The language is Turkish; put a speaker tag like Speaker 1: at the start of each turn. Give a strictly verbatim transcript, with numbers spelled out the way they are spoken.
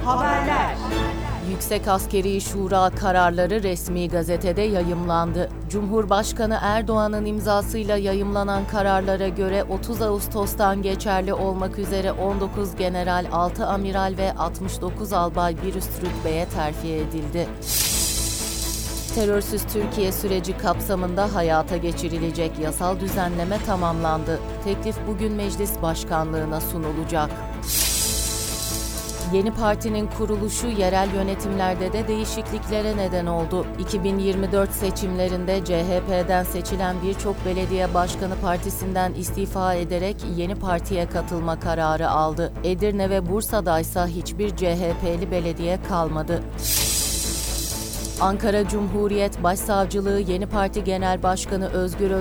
Speaker 1: Haberler.
Speaker 2: Yüksek Askeri Şura kararları resmi gazetede yayımlandı. Cumhurbaşkanı Erdoğan'ın imzasıyla yayımlanan kararlara göre otuz Ağustos'tan geçerli olmak üzere on dokuz general, altı amiral ve altmış dokuz albay bir üst rütbeye terfi edildi. Terörsüz Türkiye süreci kapsamında hayata geçirilecek yasal düzenleme tamamlandı. Teklif bugün Meclis Başkanlığına sunulacak. Yeni partinin kuruluşu yerel yönetimlerde de değişikliklere neden oldu. iki bin yirmi dört seçimlerinde C H P'den seçilen birçok belediye başkanı partisinden istifa ederek yeni partiye katılma kararı aldı. Edirne ve Bursa'da ise hiçbir C H P'li belediye kalmadı. Ankara Cumhuriyet Başsavcılığı Yeni Parti Genel Başkanı Özgür